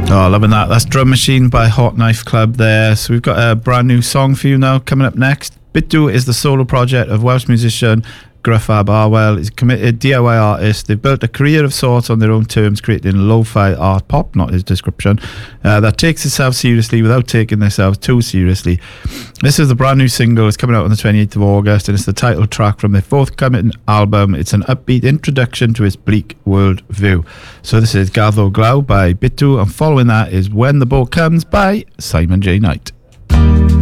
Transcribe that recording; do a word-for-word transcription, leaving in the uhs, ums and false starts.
Oh, loving that. That's Drum Machine by Hot Knife Club there. So we've got a brand new song for you now coming up next. Bitdu is the solo project of Welsh musician Gruffab Arwell. He's a committed D I Y artist. They've built a career of sorts on their own terms, creating lo-fi art pop, not his description, uh, that takes itself seriously without taking themselves too seriously. This is the brand new single. It's coming out on the twenty-eighth of August, and it's the title track from their forthcoming album. It's an upbeat introduction to its bleak world view. So this is Gaddo Glaw by Bitdu, and following that is When the Boat Comes by Simon J. Knight.